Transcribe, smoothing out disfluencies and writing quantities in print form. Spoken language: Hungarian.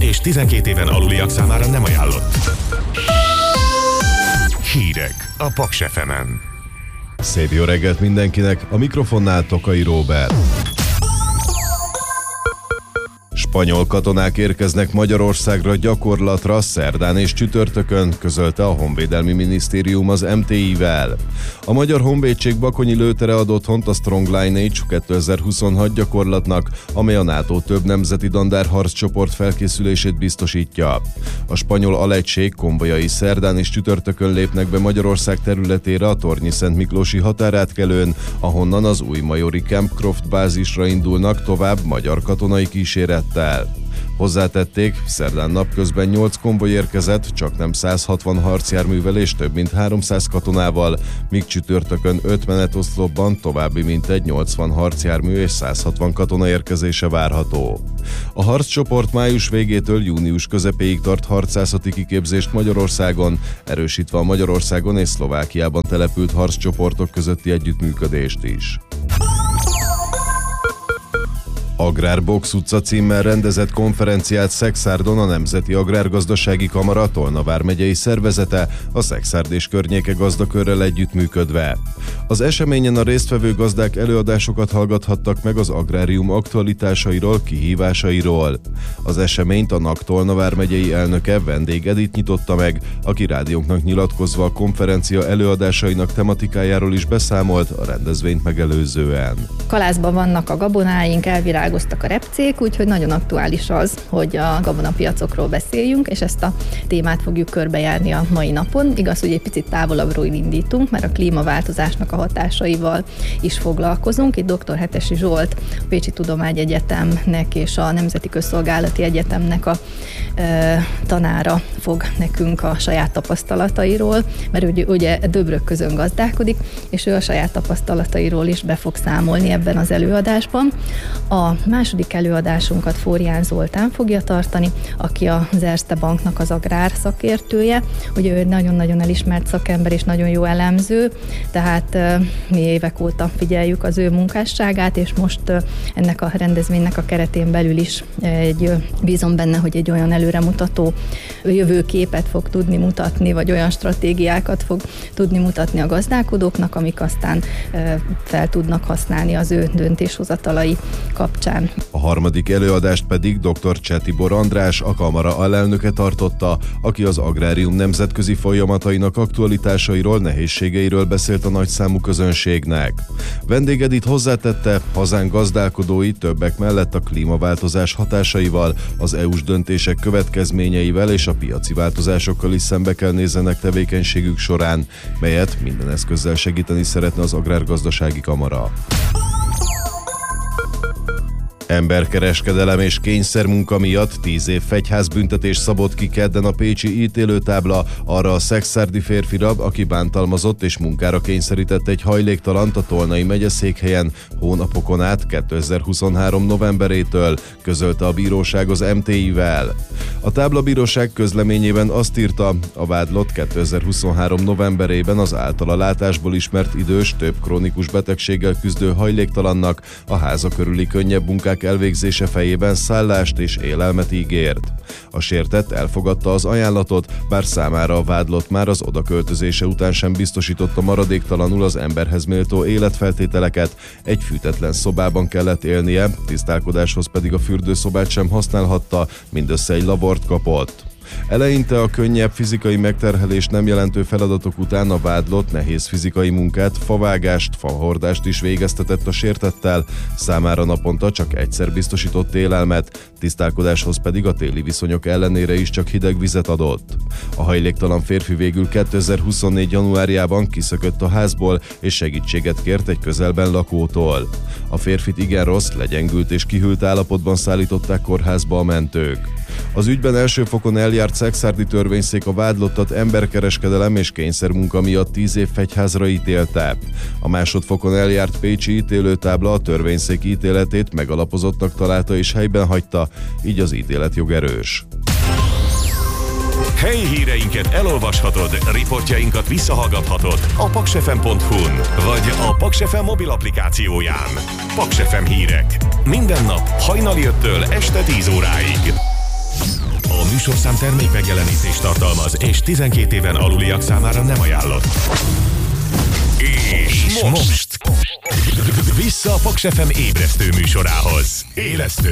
és 12 éven aluliak számára nem ajánlott. Hírek a Paks FM-en. Szép jó reggelt mindenkinek, a mikrofonnál Tokai Róbert. Spanyol katonák érkeznek Magyarországra gyakorlatra szerdán és csütörtökön, közölte a Honvédelmi Minisztérium az MTI-vel. A Magyar Honvédség bakonyi lőtere ad otthont a Strong Lineage 2026 gyakorlatnak, amely a NATO több nemzeti dandár harccsoport felkészülését biztosítja. A spanyol alegység konvojai szerdán és csütörtökön lépnek be Magyarország területére a Tornyi-Szent Miklósi határátkelőn, ahonnan az új majori Camp Croft bázisra indulnak tovább magyar katonai kísérettel. Hozzátették, szerdán napközben 8 konvoj érkezett, csaknem 160 harcjárművel és több mint 300 katonával, míg csütörtökön 5 menetoszlopban további mintegy 80 harcjármű és 160 katona érkezése várható. A harccsoport május végétől június közepéig tart harcászati kiképzést Magyarországon, erősítve a Magyarországon és Szlovákiában települt harccsoportok közötti együttműködést is. Agrárbox utca címmel rendezett konferenciát Szexárdon a Nemzeti Agrárgazdasági Kamara Tolna vármegyei szervezete, a Szexárd és környéke gazdakörrel együttműködve. Az eseményen a résztvevő gazdák előadásokat hallgathattak meg az agrárium aktualitásairól, kihívásairól. Az eseményt a NAK Tolna vármegyei elnöke Vendég Edith nyitotta meg, aki rádiónknak nyilatkozva a konferencia előadásainak tematikájáról is beszámolt a rendezvényt megelőzően. Kalászban vannak a gabonáink, elvirágoztak a repcék, úgyhogy nagyon aktuális az, hogy a gabonapiacokról beszéljünk, és ezt a témát fogjuk körbejárni a mai napon. Igaz, hogy egy picit távolabbról indítunk, mert a klímaváltozásnak a hatásaival is foglalkozunk. Itt dr. Hetesi Zsolt, a Pécsi Tudományegyetemnek és a Nemzeti Közszolgálati Egyetemnek a tanára fog nekünk a saját tapasztalatairól, mert ugye Döbrök-közön gazdálkodik, és ő a saját tapasztalatairól is be fog számolni ebben az előadásban. A második előadásunkat Fórián Zoltán fogja tartani, aki az Erste Banknak az agrár szakértője. Ugye ő egy nagyon-nagyon elismert szakember és nagyon jó elemző, tehát mi évek óta figyeljük az ő munkásságát, és most ennek a rendezvénynek a keretén belül is bízom benne, hogy egy olyan előremutató jövőképet fog tudni mutatni, vagy olyan stratégiákat fog tudni mutatni a gazdálkodóknak, amik aztán fel tudnak használni az ő döntéshozatalai kapcsán. A harmadik előadást pedig dr. Cseh Tibor András, a kamara alelnöke tartotta, aki az agrárium nemzetközi folyamatainak aktualitásairól, nehézségeiről beszélt a nagyszámú közönségnek. Vendég Edith hozzátette, hazánk gazdálkodói többek mellett a klímaváltozás hatásaival, az EU-s döntések következményeivel és a piaci változásokkal is szembe kell nézzenek tevékenységük során, melyet minden eszközzel segíteni szeretne az Agrárgazdasági Kamara. Emberkereskedelem és kényszermunka miatt 10 év fegyházbüntetés szabott ki kedden a pécsi ítélőtábla arra a szexárdi férfira, aki bántalmazott és munkára kényszerített egy hajléktalant a Tolnai megyeszékhelyen hónapokon át 2023. novemberétől, közölte a bíróság az MTI-vel. A táblabíróság közleményében azt írta, a vádlott 2023. novemberében az általa látásból ismert idős, több krónikus betegséggel küzdő hajléktalannak a háza körüli könnyebb munkák elvégzése fejében szállást és élelmet ígért. A sértett elfogadta az ajánlatot, bár számára a vádlott már az odaköltözése után sem biztosította maradéktalanul az emberhez méltó életfeltételeket, egy fűtetlen szobában kellett élnie, tisztálkodáshoz pedig a fürdőszobát sem használhatta, mindössze egy labort kapott. Eleinte a könnyebb fizikai megterhelést nem jelentő feladatok után a vádlott nehéz fizikai munkát, favágást, fahordást is végeztetett a sértettel, számára naponta csak egyszer biztosított élelmet, tisztálkodáshoz pedig a téli viszonyok ellenére is csak hideg vizet adott. A hajléktalan férfi végül 2024. januárjában kiszökött a házból és segítséget kért egy közelben lakótól. A férfit igen rossz, legyengült és kihűlt állapotban szállították kórházba a mentők. Az ügyben első fokon eljárt szexárdi törvényszék a vádlottat emberkereskedelem és kényszermunka miatt 10 év fegyházra ítélte. A másodfokon eljárt pécsi ítélőtábla a törvényszék ítéletét megalapozottnak találta és helyben hagyta, így az ítélet jogerős. Helyi híreinket elolvashatod, riportjainkat visszahallgathatod a paksfm.hu-n, vagy a Paks FM mobil applikációján. Paks FM hírek. Minden nap hajnali 5-től este 10 óráig. műsorszám termék megjelenítést tartalmaz, és 12 éven aluliak számára nem ajánlott. És most vissza a Paks FM ébresztő műsorához. Élesztő,